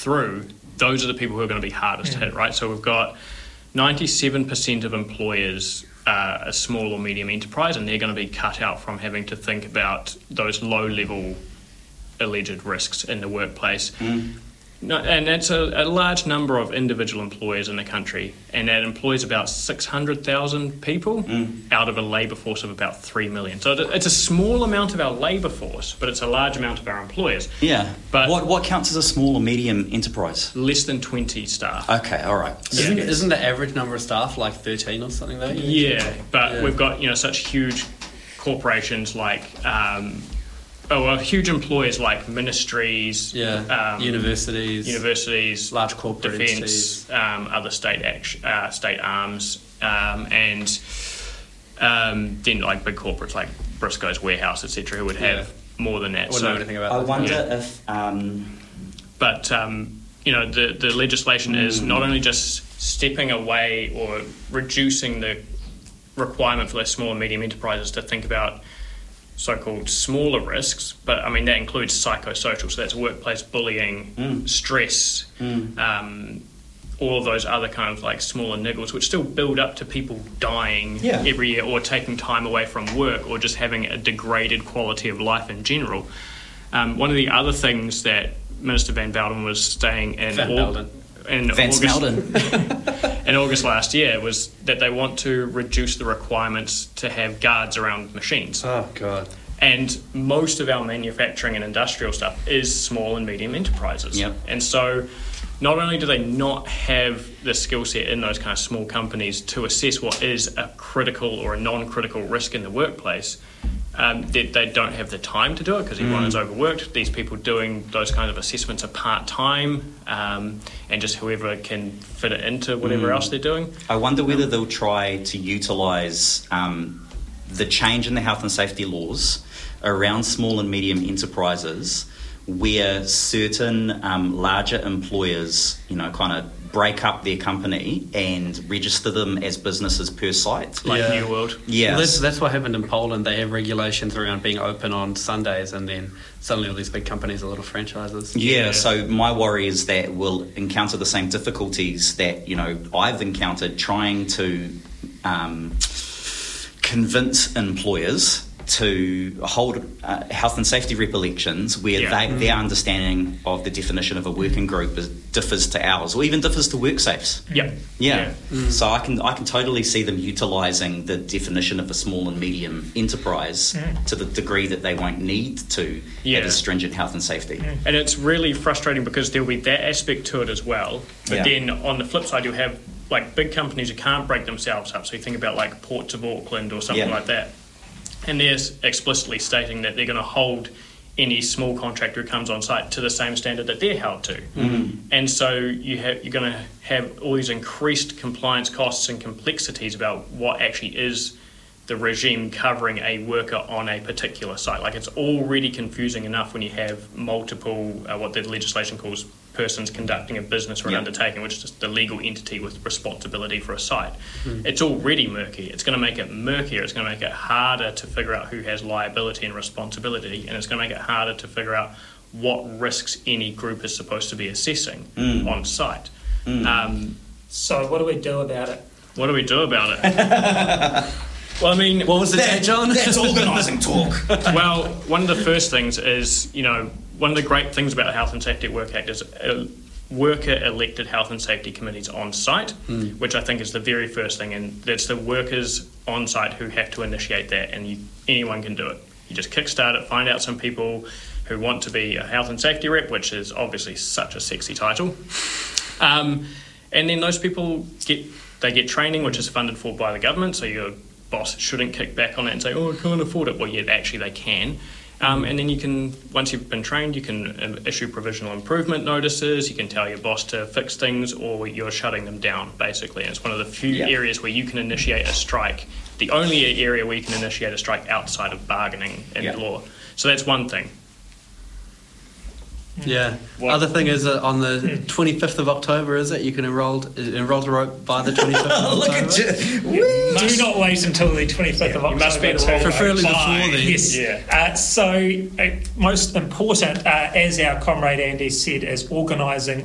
through, those are the people who are going to be hardest hit, right? So we've got 97% of employers a small or medium enterprise, and they're going to be cut out from having to think about those low-level alleged risks in the workplace. No, and that's a large number of individual employers in the country, and that employs about 600,000 people out of a labour force of about 3 million. So it's a small amount of our labour force, but it's a large amount of our employers. Yeah. But what counts as a small or medium enterprise? Less than 20 staff. Okay, all right. Isn't the average number of staff like 13 or something though? Yeah, but we've got such huge corporations like huge employers like ministries, universities, large corporate defence, other state arms, and then like big corporates like Briscoe's Warehouse, etc., who would have more than that. I wouldn't know anything about I that. wonder if... But the legislation is not only just stepping away or reducing the requirement for those small and medium enterprises to think about so-called smaller risks, but I mean that includes psychosocial, so that's workplace bullying, stress, all of those other kind of like smaller niggles which still build up to people dying every year, or taking time away from work, or just having a degraded quality of life in general. One of the other things that Minister Van Velden was saying in August last year was that they want to reduce the requirements to have guards around machines. Oh, God. And most of our manufacturing and industrial stuff is small and medium enterprises. Yep. And so not only do they not have the skill set in those kind of small companies to assess what is a critical or a non-critical risk in the workplace, they don't have the time to do it because everyone is overworked. These people doing those kind of assessments are part-time, and just whoever can fit it into whatever else they're doing. I wonder whether they'll try to utilise the change in the health and safety laws around small and medium enterprises, where certain larger employers, kind of break up their company and register them as businesses per site. Like New World. Yeah. Well, that's what happened in Poland. They have regulations around being open on Sundays, and then suddenly all these big companies are little franchises. Yeah, so my worry is that we'll encounter the same difficulties that, I've encountered trying to convince employers to hold health and safety recollections where their understanding of the definition of a working group differs to ours, or even differs to WorkSafe's. Yeah. So I can totally see them utilising the definition of a small and medium enterprise to the degree that they won't need to have a stringent health and safety. And it's really frustrating because there'll be that aspect to it as well. But then on the flip side, you'll have like big companies who can't break themselves up. So you think about like Ports of Auckland or something like that. And they're explicitly stating that they're going to hold any small contractor who comes on site to the same standard that they're held to. And so you're going to have all these increased compliance costs and complexities about what actually is the regime covering a worker on a particular site. Like, it's already confusing enough when you have multiple, what the legislation calls persons conducting a business or an undertaking, which is just the legal entity with responsibility for a site. It's already murky. It's going to make it murkier. It's going to make it harder to figure out who has liability and responsibility, and it's going to make it harder to figure out what risks any group is supposed to be assessing on site. So what do we do about it? What do we do about it? Well, I mean... What was the day, John? That's organising talk. Well, one of the first things is, one of the great things about the Health and Safety at Work Act is worker-elected health and safety committees on site, which I think is the very first thing, and that's the workers on site who have to initiate that, and anyone can do it. You just kickstart it, find out some people who want to be a health and safety rep, which is obviously such a sexy title, and then those people get training, which is funded for by the government, so your boss shouldn't kick back on it and say, I can't afford it. Well, actually they can. And then you can, once you've been trained, you can issue provisional improvement notices, you can tell your boss to fix things, or you're shutting them down, basically. And it's one of the few areas where you can initiate a strike, the only area where you can initiate a strike outside of bargaining in law. So that's one thing. Yeah. Other thing is on the 25th of October, is it? You can enroll to rope by the 25th of October. Look at you. Do not wait until the 25th of October. You must be enrolled. Preferably before then. Yes. Yeah. So most important, as our comrade Andy said, is organising